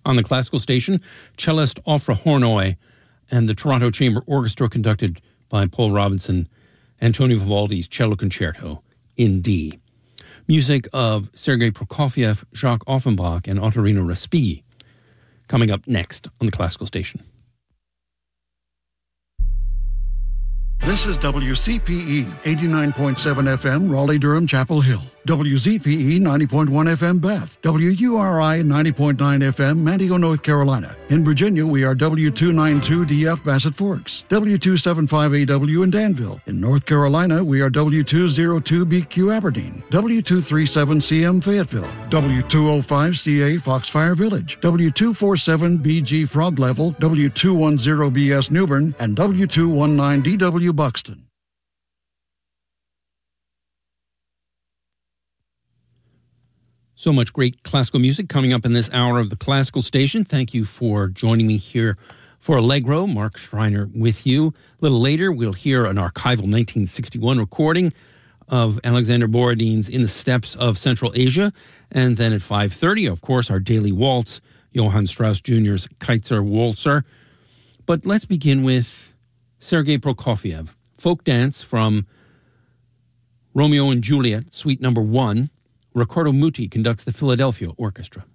On the classical station, cellist Ofra Hornoy and the Toronto Chamber Orchestra conducted by Paul Robinson, Antonio Vivaldi's Cello Concerto in D. Music of Sergei Prokofiev, Jacques Offenbach, and Ottorino Respighi. Coming up next on the classical station. This is WCPE 89.7 FM, Raleigh-Durham, Chapel Hill. WZPE 90.1 FM, Bath. WURI 90.9 FM, Manteo, North Carolina. In Virginia, we are W292DF, Bassett Forks. W275AW in Danville. In North Carolina, we are W202BQ, Aberdeen. W237CM, Fayetteville. W205CA, Foxfire Village. W247BG, Frog Level. W210BS, Newbern. And W219DW, Buxton. So much great classical music coming up in this hour of the classical station. Thank you for joining me here for Allegro. Mark Schreiner with you. A little later, we'll hear an archival 1961 recording of Alexander Borodin's In the Steppes of Central Asia. And then at 5:30, of course, our daily waltz, Johann Strauss Jr.'s Kaiser Waltzer. But let's begin with Sergei Prokofiev, folk dance from Romeo and Juliet, Suite Number 1. Riccardo Muti conducts the Philadelphia Orchestra.